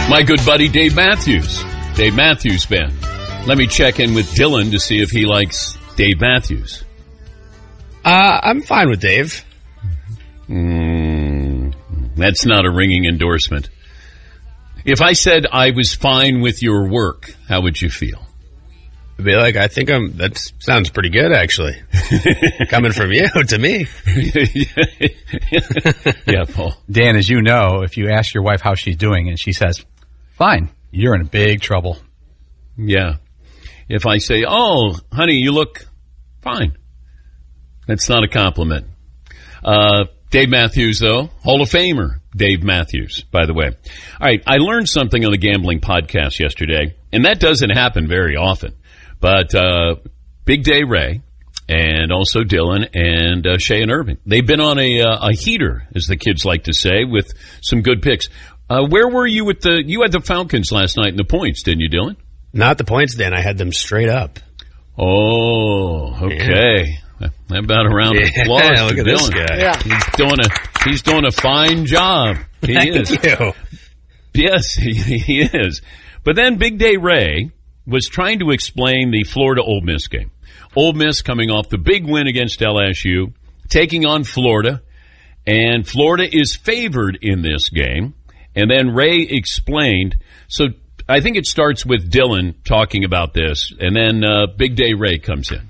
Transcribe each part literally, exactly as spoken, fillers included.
My good buddy Dave Matthews. Dave Matthews Band. Let me check in with Dylan to see if he likes Dave Matthews. Uh, I'm fine with Dave. Mm, that's not a ringing endorsement. If I said I was fine with your work, how would you feel? I'd be like, I think I'm, that sounds pretty good, actually. Coming from you to me. Yeah, Paul. Dan, as you know, if you ask your wife how she's doing and she says, fine, you're in big trouble. Yeah. If I say, oh, honey, you look fine. That's not a compliment. Uh, Dave Matthews, though, Hall of Famer Dave Matthews, by the way. All right, I learned something on the gambling podcast yesterday, and that doesn't happen very often. But uh, Big Day Ray and also Dylan and uh, Shay and Irving, they've been on a, uh, a heater, as the kids like to say, with some good picks. Uh, where were you with the – you had the Falcons last night in the points, didn't you, Dylan? Not the points, Dan. I had them straight up. Oh, okay. Yeah. How about a round of applause yeah, look to at Dylan? This guy. Yeah. He's doing a he's doing a fine job. He Thank is. you. Yes, he, he is. But then Big Day Ray was trying to explain the Florida Ole Miss game. Ole Miss coming off the big win against L S U, taking on Florida, and Florida is favored in this game. And then Ray explained. So I think it starts with Dylan talking about this, and then uh, Big Day Ray comes in.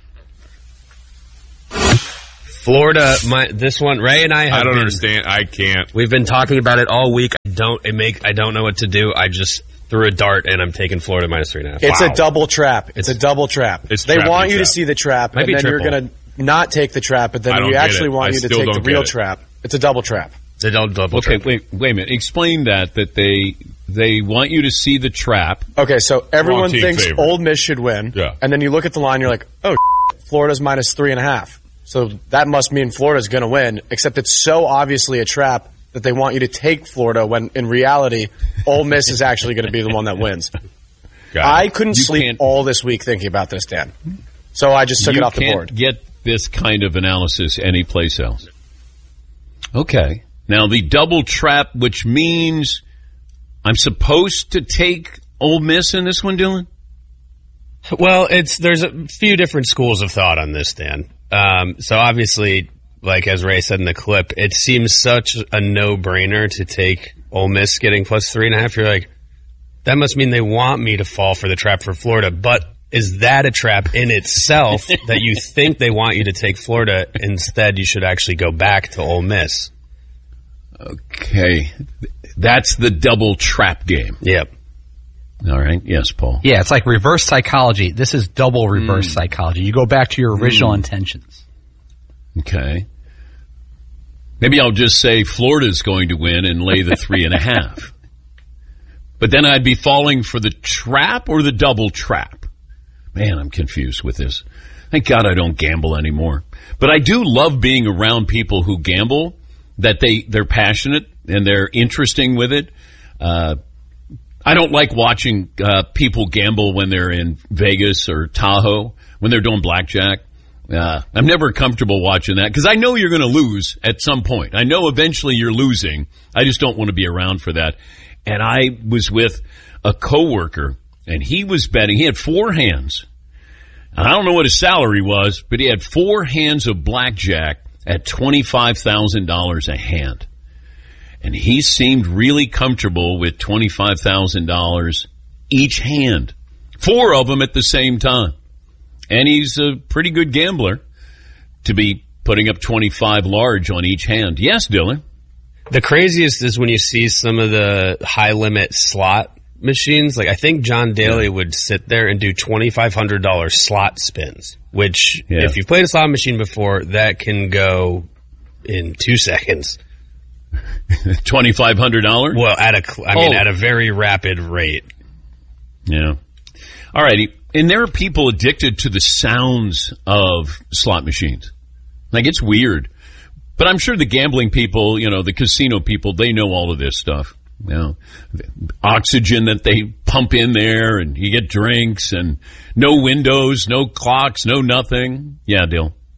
Florida, my this one, Ray and I have I don't been, understand. I can't. We've been talking about it all week. I don't it make I don't know what to do. I just threw a dart and I'm taking Florida minus three and a half. It's wow. a double trap. It's a double trap. It's they trap want and you trap. to see the trap, Might and be then triple. you're going to not take the trap, but then I don't we get actually it. want I you to still take the don't real get it. trap. It's a double trap. It's a double, double Okay, trap. wait, wait a minute. Explain that, that they they want you to see the trap. Okay, so everyone team thinks favorite. Ole Miss should win, Yeah. and then you look at the line, you're like, oh, Florida's minus three and a half. So that must mean Florida's going to win, except it's so obviously a trap that they want you to take Florida when, in reality, Ole Miss is actually going to be the one that wins. I couldn't You sleep can't- all this week thinking about this, Dan. So I just took you it off the can't board. get this kind of analysis anyplace else. Okay. Now, the double trap, which means I'm supposed to take Ole Miss in this one, Dylan? Well, it's there's a few different schools of thought on this, Dan. Um, so obviously, like as Ray said in the clip, it seems such a no-brainer to take Ole Miss getting plus three and a half. You're like, that must mean they want me to fall for the trap for Florida. But is that a trap in itself that you think they want you to take Florida? Instead, you should actually go back to Ole Miss. Okay. That's the double trap game. Yep. All right. Yes, Paul. Yeah, it's like reverse psychology. This is double reverse mm. psychology. You go back to your original mm. intentions. Okay. Maybe I'll just say Florida's going to win and lay the three and a half. But then I'd be falling for the trap or the double trap. Man, I'm confused with this. Thank God I don't gamble anymore. But I do love being around people who gamble, that they, they're passionate and they're interesting with it. Uh, I don't like watching uh, people gamble when they're in Vegas or Tahoe, when they're doing blackjack. Uh, I'm never comfortable watching that because I know you're going to lose at some point. I know eventually you're losing. I just don't want to be around for that. And I was with a coworker, and he was betting. He had four hands. I don't know what his salary was, but he had four hands of blackjack at twenty-five thousand dollars a hand. And he seemed really comfortable with twenty-five thousand dollars each hand. Four of them at the same time. And he's a pretty good gambler to be putting up twenty-five large on each hand. Yes, Dylan? The craziest is when you see some of the high-limit slot machines. Like, I think John Daly would sit there and do twenty-five hundred dollars slot spins, which, yeah. if you've played a slot machine before, that can go in two seconds. twenty-five hundred dollars? Well, at a, I mean, oh. at a very rapid rate. Yeah. All righty. And there are people addicted to the sounds of slot machines. Like, it's weird. But I'm sure the gambling people, you know, the casino people, they know all of this stuff. You know, oxygen that they pump in there, and you get drinks, and no windows, no clocks, no nothing. Yeah, Dill.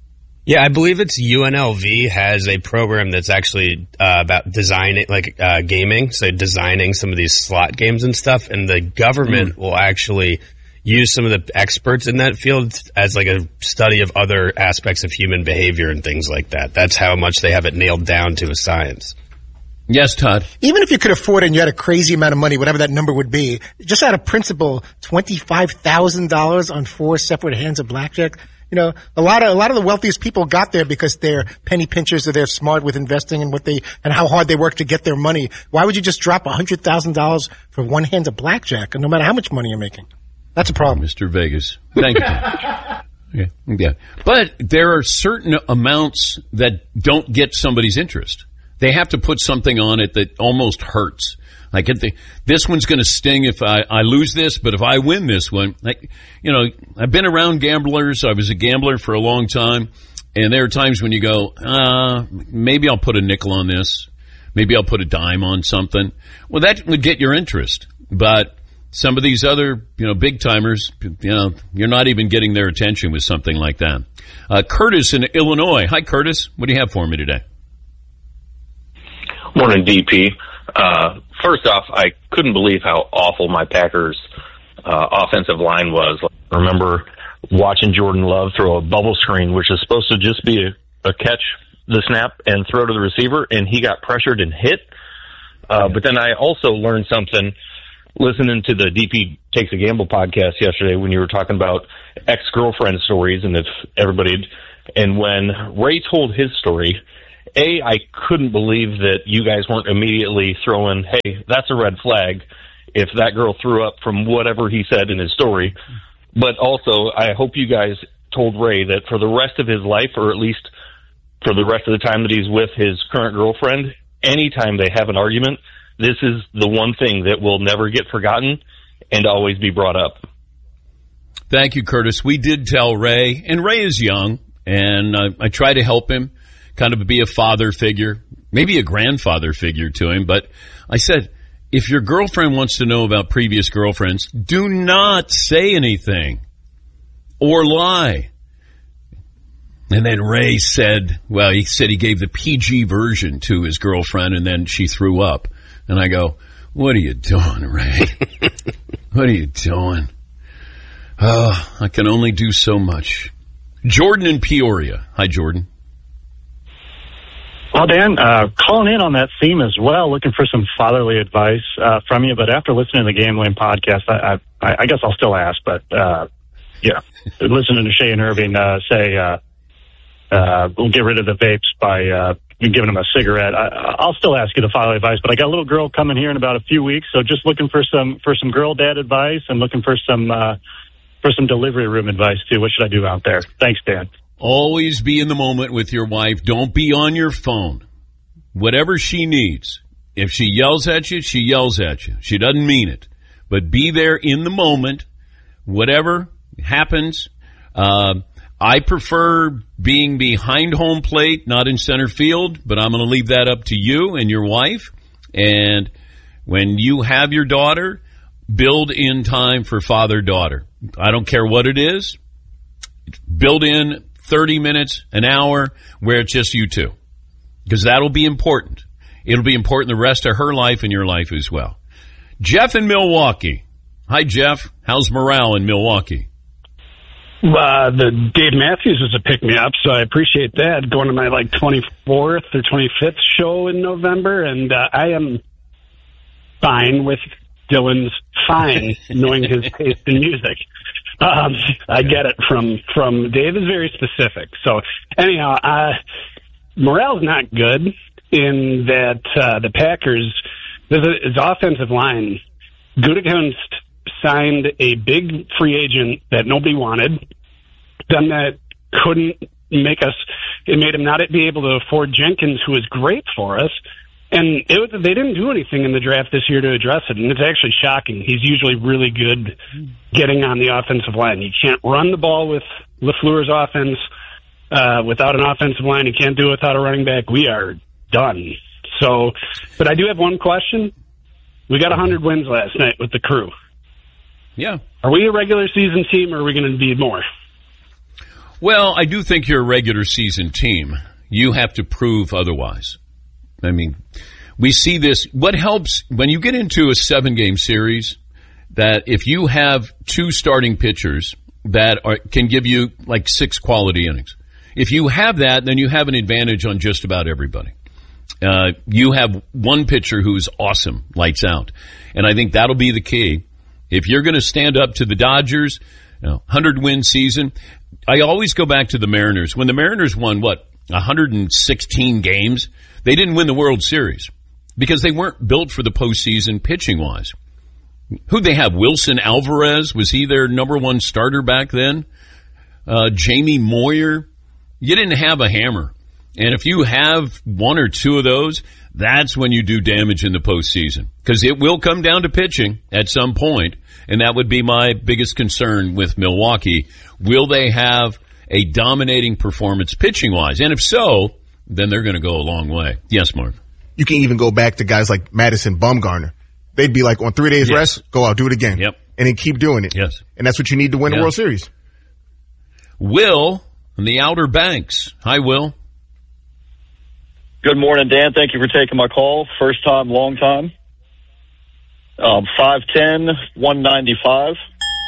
Yeah, I believe it's U N L V has a program that's actually uh, about designing, like uh, gaming, so designing some of these slot games and stuff, and the government mm. will actually use some of the experts in that field as like a study of other aspects of human behavior and things like that. That's how much they have it nailed down to a science. Yes, Todd. Even if you could afford it and you had a crazy amount of money, whatever that number would be, just out of principle, twenty-five thousand dollars on four separate hands of blackjack. You know, a lot of a lot of the wealthiest people got there because they're penny pinchers or they're smart with investing and what they and how hard they work to get their money. Why would you just drop a hundred thousand dollars for one hand of blackjack, no matter how much money you're making? That's a problem, Mister Vegas. Thank you. yeah, yeah, but there are certain amounts that don't get somebody's interest. They have to put something on it that almost hurts. Like the, this one's going to sting if I, I lose this, but if I win this one, like, you know, I've been around gamblers. I was a gambler for a long time, and there are times when you go, uh, maybe I'll put a nickel on this. Maybe I'll put a dime on something. Well, that would get your interest, but some of these other, you know, big timers, you know, you're not even getting their attention with something like that. Uh, Curtis in Illinois. Hi, Curtis. What do you have for me today? Morning, D P. Uh, first off, I couldn't believe how awful my Packers uh, offensive line was. I remember watching Jordan Love throw a bubble screen, which is supposed to just be a, a catch the snap and throw to the receiver, and he got pressured and hit. Uh, but then I also learned something listening to the D P Takes a Gamble podcast yesterday when you were talking about ex-girlfriend stories and if everybody, and when Ray told his story, A, I couldn't believe that you guys weren't immediately throwing, hey, that's a red flag if that girl threw up from whatever he said in his story. But also, I hope you guys told Ray that for the rest of his life, or at least for the rest of the time that he's with his current girlfriend, anytime they have an argument, this is the one thing that will never get forgotten and always be brought up. Thank you, Curtis. We did tell Ray, and Ray is young, and uh, I try to help him kind of be a father figure, maybe a grandfather figure to him. But I said, if your girlfriend wants to know about previous girlfriends, do not say anything or lie. And then Ray said, well, he said he gave the P G version to his girlfriend, and then she threw up. And I go, what are you doing, Ray? What are you doing? Oh, I can only do so much. Jordan in Peoria. Hi, Jordan. Well, Dan, uh, calling in on that theme as well, looking for some fatherly advice uh, from you. But after listening to the Gambling podcast, I, I, I guess I'll still ask. But, uh, yeah, listening to Shay and Irving uh, say uh, uh, we'll get rid of the vapes by uh, giving them a cigarette, I, I'll still ask you the fatherly advice. But I got a little girl coming here in about a few weeks, so just looking for some for some girl dad advice and looking for some uh, for some delivery room advice, too. What should I do out there? Thanks, Dan. Always be in the moment with your wife. Don't be on your phone. Whatever she needs. If she yells at you, she yells at you. She doesn't mean it. But be there in the moment. Whatever happens. Uh, I prefer being behind home plate, not in center field, but I'm going to leave that up to you and your wife. And when you have your daughter, build in time for father-daughter. I don't care what it is. Build in thirty minutes, an hour, where it's just you two. Because that'll be important. It'll be important the rest of her life and your life as well. Jeff in Milwaukee. Hi, Jeff. How's morale in Milwaukee? Uh, the Dave Matthews is a pick-me-up, so I appreciate that. Going to my, like, twenty-fourth or twenty-fifth show in November, and uh, I am fine with Dylan's fine, knowing his taste in music. Um, I get it from, from Dave is very specific. So anyhow, uh, morale's not good in that, uh, the Packers, his offensive line, Gutekunst signed a big free agent that nobody wanted. Then that couldn't make us, it made him not be able to afford Jenkins, who was great for us. And it was, they didn't do anything in the draft this year to address it, and it's actually shocking. He's usually really good getting on the offensive line. You can't run the ball with LaFleur's offense uh, without an offensive line. You can't do it without a running back. We are done. So, but I do have one question. We got one hundred wins last night with the crew. Yeah. Are we a regular season team, or are we going to be more? Well, I do think you're a regular season team. You have to prove otherwise. I mean, we see this. What helps when you get into a seven-game series, that if you have two starting pitchers that are, can give you like six quality innings, if you have that, then you have an advantage on just about everybody. Uh, you have one pitcher who's awesome, lights out. And I think that'll be the key. If you're going to stand up to the Dodgers, you know, one hundred win season, I always go back to the Mariners. When the Mariners won, what, one hundred sixteen games, they didn't win the World Series because they weren't built for the postseason pitching-wise. Who'd they have? Wilson Alvarez? Was he their number one starter back then? Uh, Jamie Moyer? You didn't have a hammer. And if you have one or two of those, that's when you do damage in the postseason. Because it will come down to pitching at some point, and that would be my biggest concern with Milwaukee. Will they have a dominating performance pitching-wise? And if so, then they're going to go a long way. Yes, Mark. You can even go back to guys like Madison Bumgarner. They'd be like, on three days yes. rest, go out, do it again. Yep. And then keep doing it. Yes. And that's what you need to win yeah. the World Series. Will on the Outer Banks. Hi, Will. Good morning, Dan. Thank you for taking my call. First time, long time. Um, five ten, one ninety-five.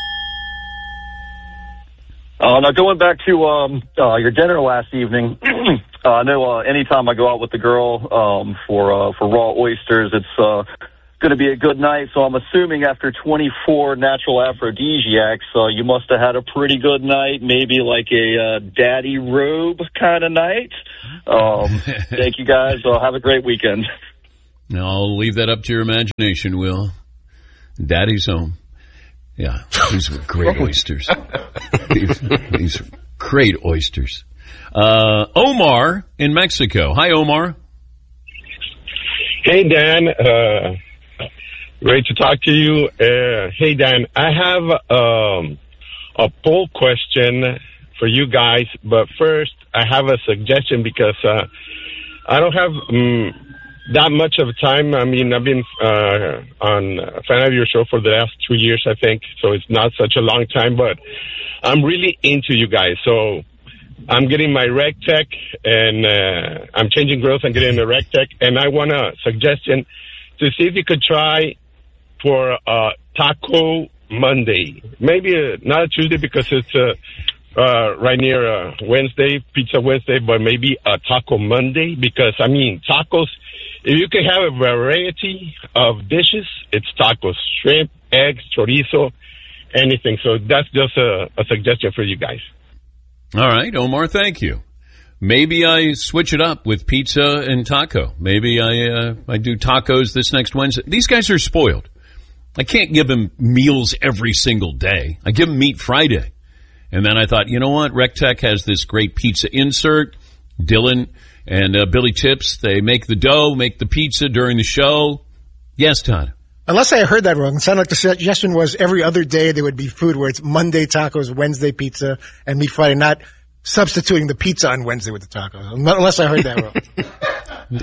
Uh, now, going back to um, uh, your dinner last evening, uh, I know uh, anytime I go out with the girl um, for uh, for raw oysters, it's uh, going to be a good night. So I'm assuming after twenty-four natural aphrodisiacs, uh, you must have had a pretty good night, maybe like a uh, daddy robe kind of night. Um, thank you, guys. Uh, have a great weekend. I'll leave that up to your imagination, Will. Daddy's home. Yeah, these were great oysters. these, these were great oysters. Uh, Omar in Mexico. Hi, Omar. Hey, Dan. Uh, great to talk to you. Uh, hey, Dan. I have um, a poll question for you guys, but first I have a suggestion because uh, I don't have um, that much of time. I mean, I've been uh, on a fan of your show for the last two years, I think, so it's not such a long time, but I'm really into you guys. So I'm getting my RegTech, and uh, I'm changing growth and getting the RegTech, and I want a suggestion to see if you could try for uh, Taco Monday. Maybe uh, not a Tuesday because it's uh, uh, right near uh, Wednesday, Pizza Wednesday, but maybe a Taco Monday because, I mean, tacos, if you can have a variety of dishes, it's tacos, shrimp, eggs, chorizo, anything. So that's just a, a suggestion for you guys. All right, Omar, thank you. Maybe I switch it up with pizza and taco. Maybe I uh, I do tacos this next Wednesday. These guys are spoiled. I can't give them meals every single day. I give them meat Friday. And then I thought, you know what? RegTech has this great pizza insert. Dylan and uh, Billy Tips, they make the dough, make the pizza during the show. Yes, Todd. Unless I heard that wrong, it sounded like the suggestion was every other day there would be food where it's Monday tacos, Wednesday pizza, and meat Friday, not substituting the pizza on Wednesday with the tacos. Unless I heard that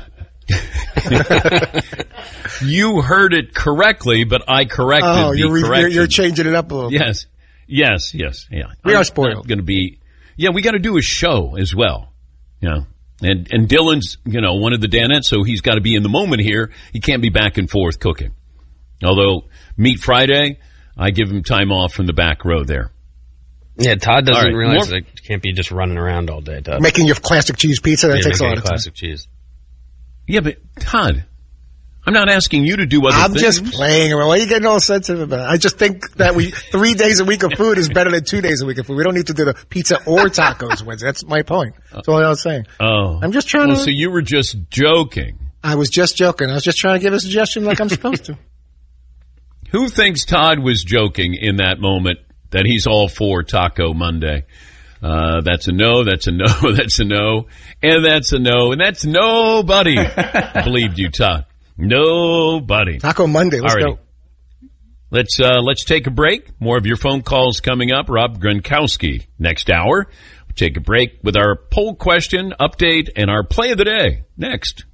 wrong. You heard it correctly, but I corrected oh, the you're, re- correction. You're, you're changing it up a little bit. Yes, yes, yes. Yeah. We I'm are spoiled. Going to be. Yeah, we got to do a show as well. You know, and and Dylan's you know one of the Danettes, so he's got to be in the moment here. He can't be back and forth cooking. Although Meat Friday, I give him time off from the back row there. Yeah, Todd doesn't right, realize more... that you can't be just running around all day, Todd. Making your classic cheese pizza, that yeah, takes a lot of classic time. cheese. Yeah, but Todd, I'm not asking you to do other I'm things. just playing around. Why are you getting all sensitive about it? I just think that we three days a week of food is better than two days a week of food. We don't need to do the pizza or tacos Wednesday. That's my point. That's all I was saying. Oh. I'm just trying well, to... So you were just joking. I was just joking. I was just trying to give a suggestion like I'm supposed to. Who thinks Todd was joking in that moment that he's all for Taco Monday? Uh, that's a no, that's a no, that's a no, and that's a no, and that's nobody believed you, Todd. Nobody. Taco Monday, let's Alrighty. go. Let's, uh, let's take a break. More of your phone calls coming up. Rob Gronkowski next hour. We'll take a break with our poll question update and our play of the day next.